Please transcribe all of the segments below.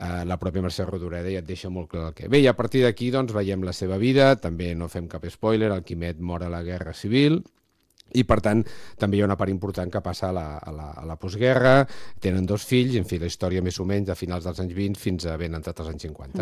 la pròpia Mercè Rodoreda ja et deixa molt clar el que. Bé, i a partir d'aquí doncs, veiem la seva vida, també no fem cap spoiler, el Quimet mor a la Guerra Civil, i per tant també hi ha una part important que passa a la postguerra, tenen 2 fills, en fi, la història més o menys de finals dels anys 20 fins a ben entrat als anys 50.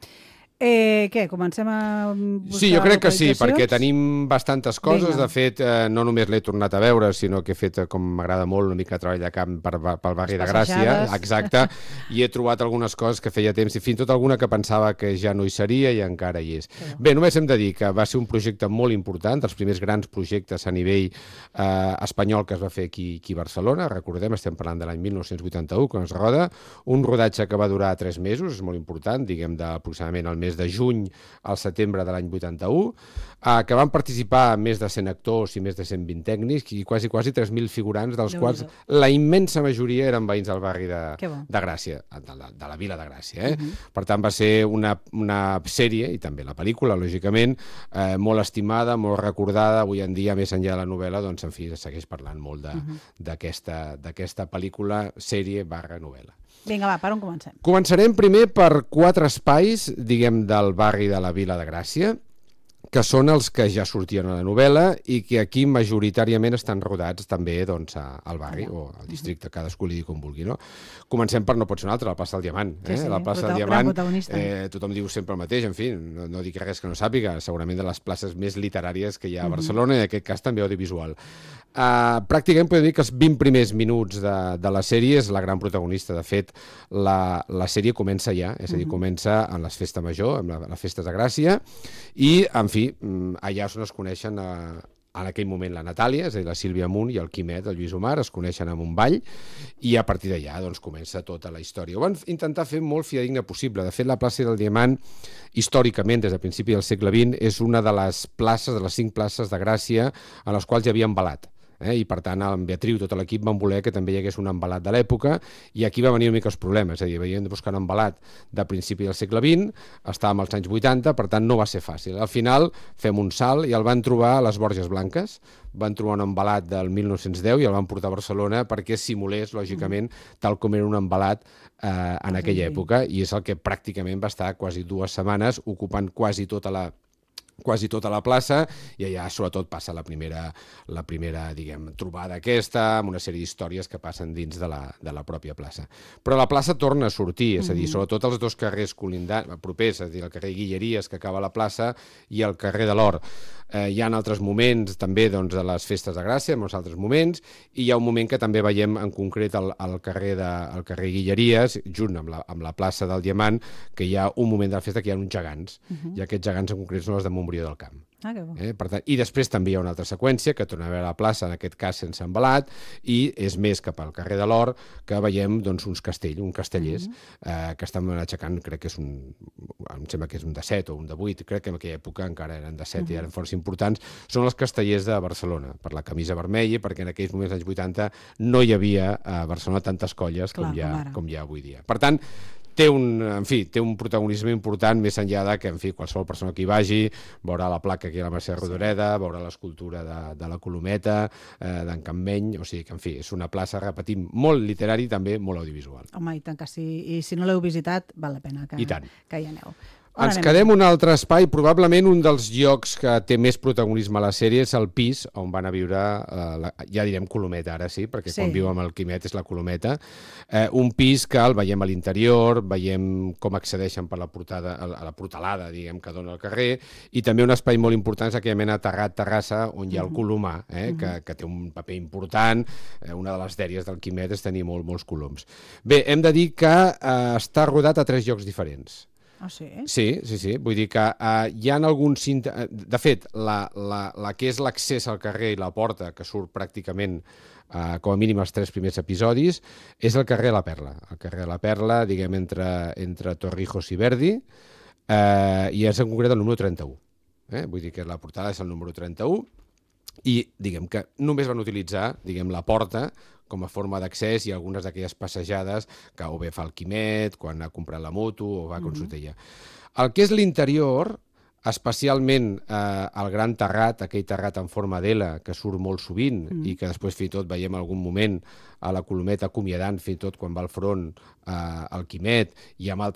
Què? Comencem a buscar Sí, jo crec que sí, localitzacions? perquè tenim bastantes coses. Vinga. De fet, no només l'he tornat a veure, sinó que he fet, com m'agrada molt, una mica de treball de camp pel barri de Gràcia. Passejades. Exacte. I he trobat algunes coses que feia temps, i fins i tot alguna que pensava que ja no hi seria i encara hi és. Bé, només hem de dir que va ser un projecte molt important, dels primers grans projectes a nivell espanyol que es va fer aquí a Barcelona. Recordem, estem parlant de l'any 1981, quan es roda. Un rodatge que va durar 3 mesos, és molt important, diguem, d'aproximadament el mes de juny al setembre de l'any 81, que van participar més de 100 actors i més de 120 tècnics i quasi 3.000 figurants, dels quals la immensa majoria eren veïns del barri de Gràcia, de la vila de Gràcia. Per tant, va ser una sèrie, i també la pel·lícula, lògicament, molt estimada, molt recordada. Avui en dia, més enllà de la novel·la, doncs, en fi, segueix parlant molt d'aquesta pel·lícula, sèrie / novel·la. Vinga, va, per on comencem? Començarem primer per 4 espais, diguem, del barri de la Vila de Gràcia, que són els que ja sortien a la novel·la i que aquí majoritàriament estan rodats també doncs, al barri o al districte, cadascú li diu com vulgui. No? Comencem per no pot ser un altre, la plaça del Diamant. La plaça del Diamant, tothom diu sempre el mateix, en fi, no dic res que no sàpiga, segurament de les places més literàries que hi ha a Barcelona i en aquest cas també audiovisual. Pràcticament podem dir que els 20 primers minuts de la sèrie és la gran protagonista. De fet, la sèrie comença ja, és a dir, comença en les festes major, en les festes de Gràcia, i, en fi, allà on es coneixen en aquell moment la Natàlia, és a dir, la Sílvia Amunt i el Quimet, el Lluís Omar, es coneixen en un ball, i a partir d'allà doncs, comença tota la història. Ho van intentar fer molt fidedigna possible. De fet, la plaça del Diamant, històricament, des del principi del segle XX, és una de les places, de les 5 places de Gràcia en les quals hi havia embalat. I per tant en Beatriu i tot l'equip van voler que també hi hagués un embalat de l'època, i aquí va venir una mica els problemes, és a dir, veiem de buscar un embalat de principi del segle XX, estàvem als anys 80, per tant no va ser fàcil. Al final fem un salt i el van trobar a les Borges Blanques, van trobar un embalat del 1910 i el van portar a Barcelona perquè simulés, lògicament, tal com era un embalat en aquella època, i és el que pràcticament va estar quasi 2 setmanes ocupant quasi tota la plaça, i allà sobretot passa la primera diguem, trobada aquesta, amb una sèrie d'històries que passen dins de la pròpia plaça. Però la plaça torna a sortir, és a dir, sobretot els 2 carrers propers, és a dir, el carrer Guilleries, que acaba la plaça, i el carrer de l'Or. Hi ha altres moments també doncs, de les festes de Gràcia, en molts altres moments, i hi ha un moment que també veiem en concret al carrer Guilleries, junt amb la plaça del Diamant, que hi ha un moment de la festa que hi ha uns gegants, i aquests gegants en concret són els de Montbrió del Camp. Per tant, i després també hi ha una altra seqüència que torna a veure la plaça, en aquest cas sense embalat, i és més cap al carrer de l'Or que veiem doncs, uns castellers que estan aixecant, crec que és em sembla que és un de 7 o un de 8, crec que en aquella època encara eren de 7 i eren força importants. Són els castellers de Barcelona, per la camisa vermella, perquè en aquells moments, anys 80, no hi havia a Barcelona tantes colles com hi ha avui dia. Per tant, té un protagonisme important, més enllà de que, en fi, qualsevol persona que hi vagi veurà la placa aquí a la Mercè Rodoreda, veurà l'escultura de la Colometa, d'en Campmeny, o sigui que, en fi, és una plaça, repetim, molt literari i també molt audiovisual. Home, i tant que sí, i si no l'heu visitat, val la pena que hi aneu. Ens quedem un altre espai, probablement un dels llocs que té més protagonisme a la sèrie és el pis on van a viure, ja direm Colometa ara sí, perquè quan viu amb el Quimet és la Colometa, un pis que el veiem a l'interior, veiem com accedeixen per la portalada, diguem, que dona al carrer, i també un espai molt important és aquella mena Terrat-Terrassa on hi ha el Colomar, que té un paper important, una de les dèries del Quimet és tenir molts coloms. Bé, hem de dir que està rodat a 3 llocs diferents. Ah, sí? Sí. Vull dir que hi ha alguns... De fet, la que és l'accés al carrer i la porta, que surt pràcticament com a mínim els 3 primers episodis, és el carrer de la Perla. El carrer de la Perla, diguem, entre Torrijos i Verdi, i és en concret el número 31. Vull dir que la portada és el número 31, i diguem que només van utilitzar, diguem, la porta com a forma d'accés i algunes d'aquelles passejades que o bé fa el Quimet quan ha comprat la moto o va a Consultella. El que és l'interior, especialment el gran terrat, aquell terrat en forma d'L que surt molt sovint i que després fins i tot veiem algun moment a la Colometa acomiadant fins i tot quan va al front al Quimet i amb